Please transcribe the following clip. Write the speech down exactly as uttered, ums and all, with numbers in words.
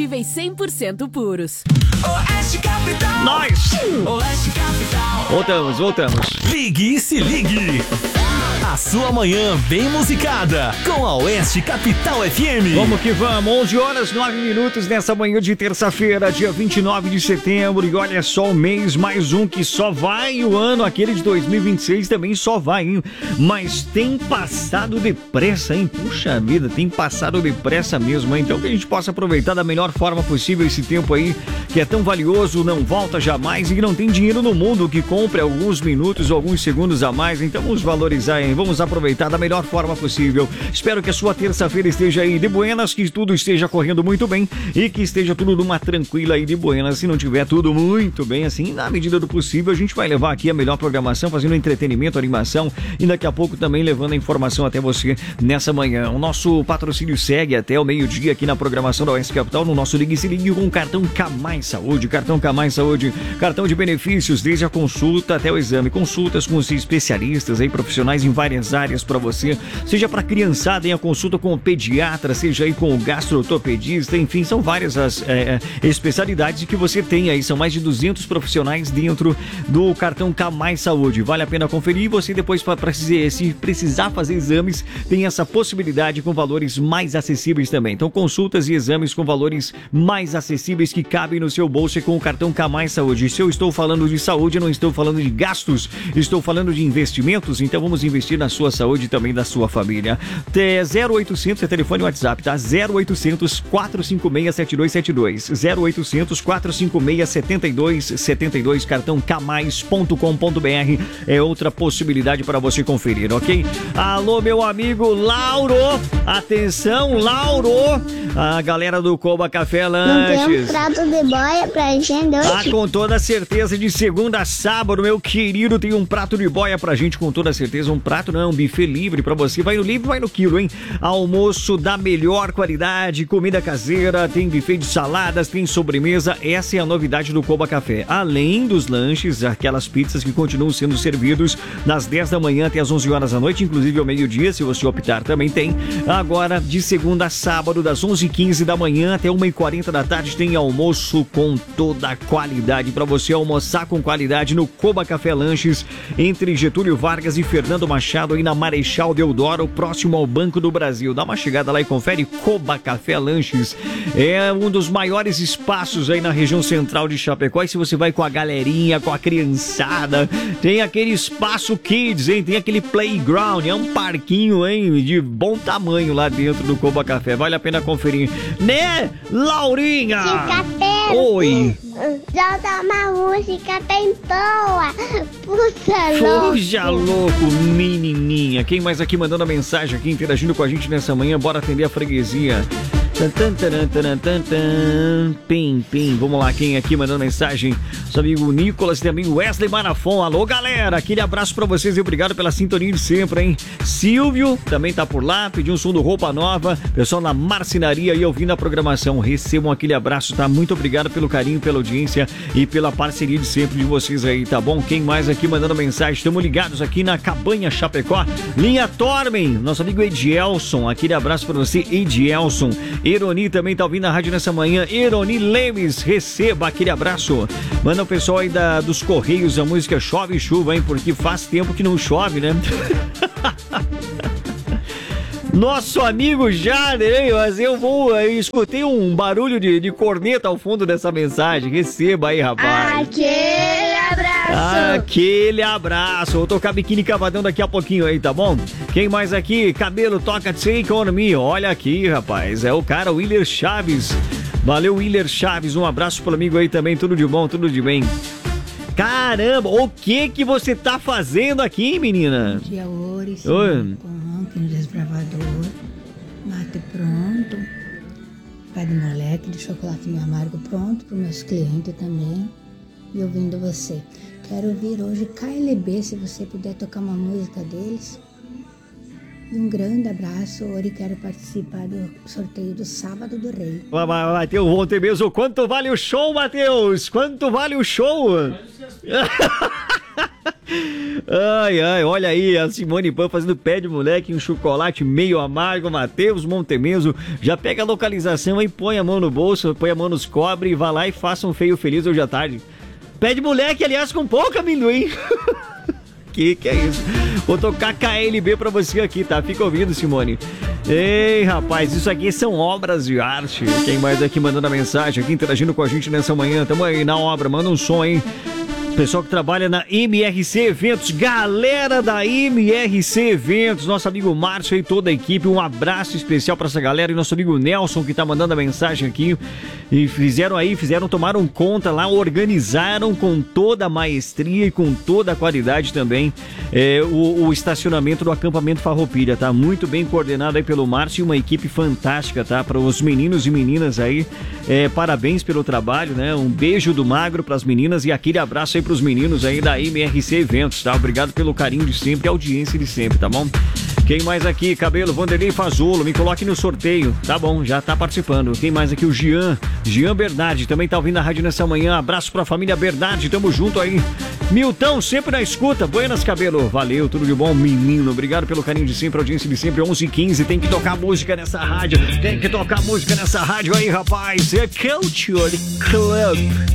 cem por cento puros. Oeste Capital. Nós! Oeste Capital. Voltamos, voltamos. Ligue e se ligue. A sua manhã bem musicada com a Oeste Capital F M. Vamos que vamos, onze horas, nove minutos nessa manhã de terça-feira, dia vinte e nove de setembro. E olha só o mês, mais um que só vai, o ano, aquele de dois mil e vinte e seis também só vai, hein? Mas tem passado depressa, hein? Puxa vida, tem passado depressa mesmo, hein? Então que a gente possa aproveitar da melhor forma possível esse tempo aí, que é tão valioso, não volta jamais e que não tem dinheiro no mundo que compre alguns minutos ou alguns segundos a mais. Então vamos valorizar, hein? Vamos aproveitar da melhor forma possível. Espero que a sua terça-feira esteja aí de buenas, que tudo esteja correndo muito bem e que esteja tudo numa tranquila aí de buenas. Se não tiver tudo muito bem assim, na medida do possível, a gente vai levar aqui a melhor programação, fazendo entretenimento, animação e daqui a pouco também levando a informação até você nessa manhã. O nosso patrocínio segue até o meio-dia aqui na programação da Oeste Capital, no nosso Ligue e Se Ligue com o cartão Camais Saúde. Cartão Camais Saúde, cartão de benefícios, desde a consulta até o exame. Consultas com os especialistas aí, profissionais em várias áreas para você, seja para criançada em a consulta com o pediatra, seja aí com o gastroortopedista, enfim, são várias as é, especialidades que você tem aí, são mais de duzentos profissionais dentro do cartão Camais Saúde. Vale a pena conferir. Você depois, para se precisar fazer exames, tem essa possibilidade com valores mais acessíveis também. Então, consultas e exames com valores mais acessíveis que cabem no seu bolso com o cartão Camais Saúde. Se eu estou falando de saúde, eu não estou falando de gastos, estou falando de investimentos, então vamos investir na sua saúde e também da sua família. zero oitocentos é telefone e WhatsApp, tá? zero oitocentos, quatrocentos e cinquenta e seis, sete dois sete dois. zero oitocentos, quatrocentos e cinquenta e seis, sete dois sete dois. Cartão camais ponto com ponto b r é outra possibilidade para você conferir, ok? Alô, meu amigo Lauro. Atenção, Lauro. A galera do Coba Café Lanches. Não tem um prato de boia pra gente hoje? Ah, com toda certeza, de segunda a sábado, meu querido, tem um prato de boia pra gente, com toda certeza. Um prato não, um buffet livre pra você. Vai no livre, vai no quilo, hein? Almoço da melhor qualidade, comida caseira, tem buffet de saladas, tem sobremesa. Essa é a novidade do Coba Café. Além dos lanches, aquelas pizzas que continuam sendo servidos das dez da manhã até as onze horas da noite, inclusive ao meio-dia, se você optar, também tem. Agora, de segunda a sábado, das onze e quinze da manhã até uma e quarenta da tarde, tem almoço com toda a qualidade para você almoçar com qualidade no Coba Café Lanches, entre Getúlio Vargas e Fernando Machado, aí na Marechal Deodoro, próximo ao Banco do Brasil. Dá uma chegada lá e confere. Coba Café Lanches é um dos maiores espaços aí na região central de Chapecó. E se você vai com a galerinha, com a criançada, tem aquele espaço kids, hein? Tem aquele playground, é um parquinho, hein? De bom tamanho lá dentro do Coba Café. Vale a pena conferir, né, Laurinha? Fica Oi. Solta uma música bem boa. Puxa, louco. Puxa, louco, menininha. Quem mais aqui mandando a mensagem aqui, interagindo com a gente nessa manhã? Bora atender a freguesia. Tan, tan, tan, tan, tan. Pim, pim. Vamos lá, quem aqui mandando mensagem? Seu amigo Nicolas e amigo Wesley Marafon. Alô, galera, aquele abraço pra vocês e obrigado pela sintonia de sempre, hein? Silvio também tá por lá, pediu um som do Roupa Nova. Pessoal na marcenaria aí ouvindo a programação. Recebam aquele abraço, tá? Muito obrigado pelo carinho, pela audiência e pela parceria de sempre de vocês aí, tá bom? Quem mais aqui mandando mensagem? Estamos ligados aqui na Cabanha Chapecó. Linha Tormen, nosso amigo Edielson. Aquele abraço pra você, Edielson. Eroni também tá ouvindo a rádio nessa manhã. Eroni Lemes, receba aquele abraço. Manda o pessoal aí da, dos Correios, a música Chove e Chuva, hein? Porque faz tempo que não chove, né? Nosso amigo Jader, hein? Mas eu vou. Eu escutei um barulho de, de corneta ao fundo dessa mensagem. Receba aí, rapaz. Aquele abraço. Aquele abraço. Vou tocar Biquíni Cavadão daqui a pouquinho aí, tá bom? Quem mais aqui? Cabelo toca Take On Me. Olha aqui, rapaz. É o cara, o Willer Chaves. Valeu, Willer Chaves. Um abraço pro amigo aí também. Tudo de bom, tudo de bem. Caramba, o que que você tá fazendo aqui, menina? Bom dia, Ori. Oi. Com no desbravador. Mate pronto. Pé de moleque de chocolate meio amargo pronto para meus clientes também. E ouvindo você. Quero ouvir hoje K L B, se você puder tocar uma música deles. E um grande abraço, Ori, quero participar do sorteio do Sábado do Rei. Matheus, ontem mesmo, quanto vale o show, Matheus? Quanto vale o show? Ai, ai, olha aí, a Simone Pan fazendo pé de moleque, um chocolate meio amargo. Matheus Montemeso, já pega a localização aí, põe a mão no bolso, põe a mão nos cobre e vai lá e faça um feio feliz hoje à tarde. Pé de moleque, aliás, com pouco amendoim. Que que é isso? Vou tocar K L B pra você aqui, tá? Fica ouvindo, Simone. Ei, rapaz, isso aqui são obras de arte. Quem mais aqui mandando a mensagem, aqui interagindo com a gente nessa manhã? Tamo aí na obra, manda um som, hein? Pessoal que trabalha na M R C Eventos, galera da M R C Eventos, nosso amigo Márcio e toda a equipe, um abraço especial para essa galera, e nosso amigo Nelson que tá mandando a mensagem aqui, e fizeram aí, fizeram, tomaram conta lá, organizaram com toda a maestria e com toda a qualidade também é, o, o estacionamento do acampamento Farroupilha, tá? Muito bem coordenado aí pelo Márcio e uma equipe fantástica, tá? Para os meninos e meninas aí, é, parabéns pelo trabalho, né? Um beijo do Magro para as meninas e aquele abraço aí pros meninos aí da M R C Eventos, tá? Obrigado pelo carinho de sempre e audiência de sempre, tá bom? Quem mais aqui? Cabelo, Vanderlei Fazolo, me coloque no sorteio. Tá bom, já tá participando. Quem mais aqui? O Jean, Jean Bernardi, também tá ouvindo a rádio nessa manhã. Abraço pra família Bernardi, tamo junto aí. Milton, sempre na escuta. Buenas, Cabelo. Valeu, tudo de bom, menino. Obrigado pelo carinho de sempre, audiência de sempre. onze e quinze, tem que tocar música nessa rádio. Tem que tocar música nessa rádio aí, rapaz. É Culture Club.